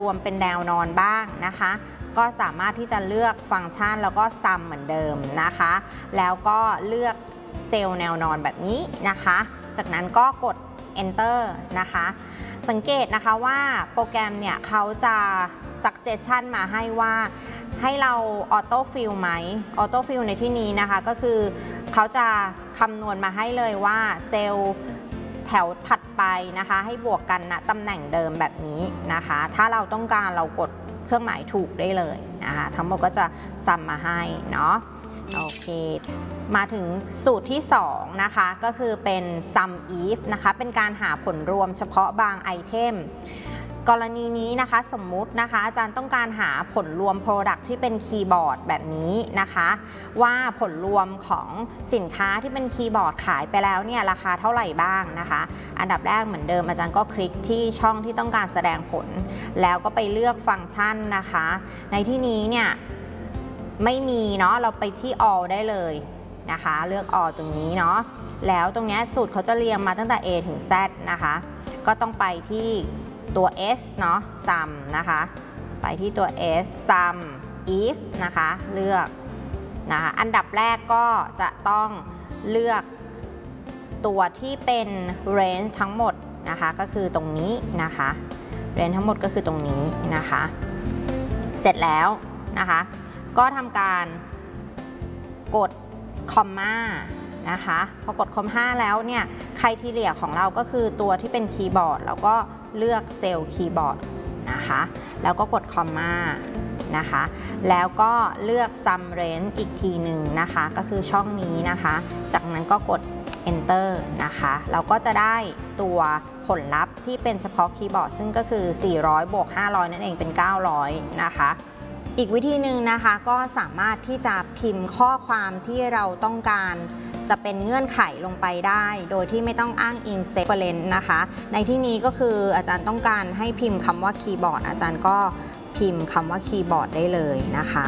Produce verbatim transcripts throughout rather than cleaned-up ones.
รวมเป็นแนวนอนบ้างนะคะก็สามารถที่จะเลือกฟังก์ชันแล้วก็ซัมเหมือนเดิมนะคะแล้วก็เลือกเซลล์แนวนอนแบบนี้นะคะจากนั้นก็กด enter นะคะสังเกตนะคะว่าโปรแกรมเนี่ยเขาจะ suggestion มาให้ว่าให้เราออโต้ฟิลไหมออโต้ฟิลในที่นี้นะคะก็คือเขาจะคำนวณมาให้เลยว่าเซลล์แถวถัดไปนะคะให้บวกกันณตำแหน่งเดิมแบบนี้นะคะถ้าเราต้องการเรากดเครื่องหมายถูกได้เลยนะคะทั้งหมดก็จะซัมมาให้เนาะโอเคมาถึงสูตรที่สองนะคะก็คือเป็น sum if นะคะเป็นการหาผลรวมเฉพาะบางไอเทมกรณีนี้นะคะสมมุตินะคะอาจารย์ต้องการหาผลรวม Product ที่เป็นคีย์บอร์ดแบบนี้นะคะว่าผลรวมของสินค้าที่เป็นคีย์บอร์ดขายไปแล้วเนี่ยราคาเท่าไหร่บ้างนะคะอันดับแรกเหมือนเดิมอาจารย์ก็คลิกที่ช่องที่ต้องการแสดงผลแล้วก็ไปเลือกฟังก์ชันนะคะในที่นี้เนี่ยไม่มีเนาะเราไปที่ all ได้เลยนะคะเลือก all ตรงนี้เนาะแล้วตรงนี้สูตรเขาจะเรียงมาตั้งแต่ A ถึง Z นะคะก็ต้องไปที่ตัว S เนาะ sum นะคะไปที่ตัว S sum if นะคะเลือกนะคะอันดับแรกก็จะต้องเลือกตัวที่เป็น range ทั้งหมดนะคะก็คือตรงนี้นะคะ range ทั้งหมดก็คือตรงนี้นะคะเสร็จแล้วนะคะก็ทำการกดคอมมานะคะพอกดคอมห้าแล้วเนี่ยไครทีเรียของเราก็คือตัวที่เป็นคีย์บอร์ดแล้วก็เลือกเซลล์คีย์บอร์ดนะคะแล้วก็กดคอมมานะคะแล้วก็เลือก sum range อีกทีหนึ่งนะคะก็คือช่องนี้นะคะจากนั้นก็กด enter นะคะเราก็จะได้ตัวผลลัพธ์ที่เป็นเฉพาะคีย์บอร์ดซึ่งก็คือสี่ร้อยบวกห้าร้อยนั่นเองเป็นเก้าร้อยนะคะอีกวิธีหนึ่งนะคะก็สามารถที่จะพิมพ์ข้อความที่เราต้องการจะเป็นเงื่อนไขลงไปได้โดยที่ไม่ต้องอ้างอิง reference นะคะในที่นี้ก็คืออาจารย์ต้องการให้พิมพ์คำว่าคีย์บอร์ดอาจารย์ก็พิมพ์คำว่าคีย์บอร์ดได้เลยนะคะ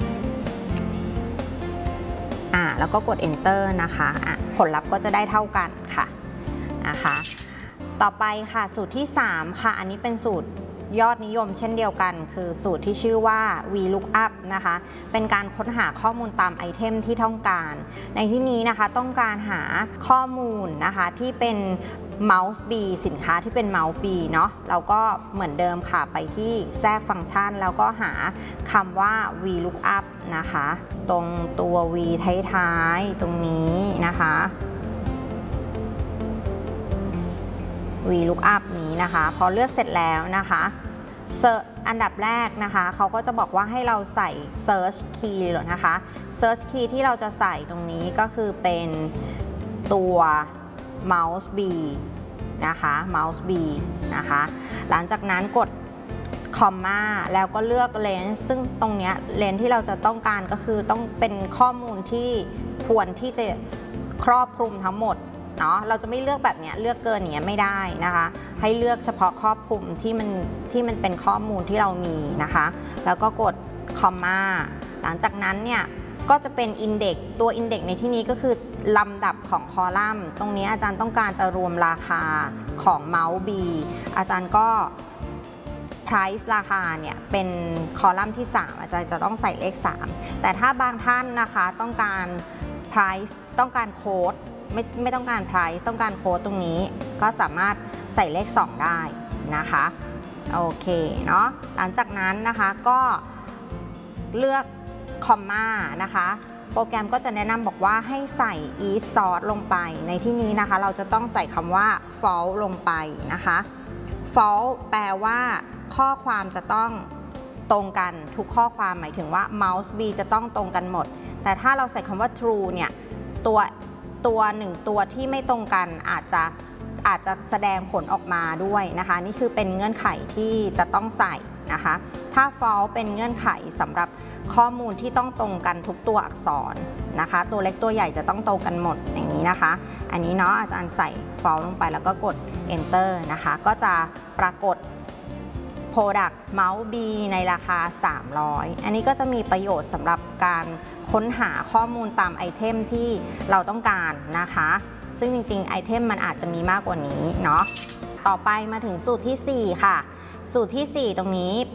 อ่าแล้วก็กด enter นะคะอ่ะผลลัพธ์ก็จะได้เท่ากันค่ะนะคะต่อไปค่ะสูตรที่สามค่ะอันนี้เป็นสูตรยอดนิยมเช่นเดียวกันคือสูตรที่ชื่อว่า VLOOKUP นะคะเป็นการค้นหาข้อมูลตามไอเทมที่ต้องการในที่นี้นะคะต้องการหาข้อมูลนะคะที่เป็น Mouse B สินค้าที่เป็น Mouse B เนาะเราก็เหมือนเดิมค่ะไปที่แทรกฟังก์ชันแล้วก็หาคำว่า VLOOKUP นะคะตรงตัว V ท้ายๆตรงนี้นะคะ VLOOKUP นี้นะคะพอเลือกเสร็จแล้วนะคะอันดับแรกนะคะเขาก็จะบอกว่าให้เราใส่ search key หรือนะคะ search key ที่เราจะใส่ตรงนี้ก็คือเป็นตัว mouse B นะคะ mouse B นะคะหลังจากนั้นกดคอมมาแล้วก็เลือกเลนส์ซึ่งตรงนี้เลนส์ที่เราจะต้องการก็คือต้องเป็นข้อมูลที่ควรที่จะครอบคลุมทั้งหมดเนาะเราจะไม่เลือกแบบนี้เลือกเกินอย่างเงี้ยไม่ได้นะคะให้เลือกเฉพาะครอบคลุมที่มันที่มันเป็นข้อมูลที่เรามีนะคะแล้วก็กดคอมมาหลังจากนั้นเนี่ยก็จะเป็นอินเด็กซ์ตัวอินเด็กซ์ในที่นี้ก็คือลำดับของคอลัมน์ตรงนี้อาจารย์ต้องการจะรวมราคาของเมาส์ B อาจารย์ก็ price ราคาเนี่ยเป็นคอลัมน์ที่สามอาจารย์จะต้องใส่เลขสามแต่ถ้าบางท่านนะคะต้องการ price ต้องการโค้ดไม่ไม่ต้องการ price ต้องการโค้ดตรงนี้ก็สามารถใส่เลขสองได้นะคะโอเคเนาะหลังจากนั้นนะคะก็เลือกคอมมานะคะโปรแกรมก็จะแนะนำบอกว่าให้ใส่ is sort ลงไปในที่นี้นะคะเราจะต้องใส่คำว่า false ลงไปนะคะ false แปลว่าข้อความจะต้องตรงกันทุกข้อความหมายถึงว่า mouse B จะต้องตรงกันหมดแต่ถ้าเราใส่คำว่า true เนี่ยตัวตัวหนึ่งตัวที่ไม่ตรงกันอาจจะอาจจะแสดงผลออกมาด้วยนะคะนี่คือเป็นเงื่อนไขที่จะต้องใส่นะคะถ้า false เป็นเงื่อนไขสำหรับข้อมูลที่ต้องตรงกันทุกตัวอักษรนะคะตัวเล็กตัวใหญ่จะต้องตรงกันหมดอย่างนี้นะคะอันนี้เนาะอาจารย์ใส่ false ลงไปแล้วก็กด enter นะคะก็จะปรากฏ Product Mouse B ในราคาสามร้อยอันนี้ก็จะมีประโยชน์สำหรับการค้นหาข้อมูลตามไอเทมที่เราต้องการนะคะซึ่งจริงๆไอเทมมันอาจจะมีมากกว่านี้เนาะต่อไปมาถึงสูตรที่สี่ค่ะสูตรที่ สี่ ตรงนี้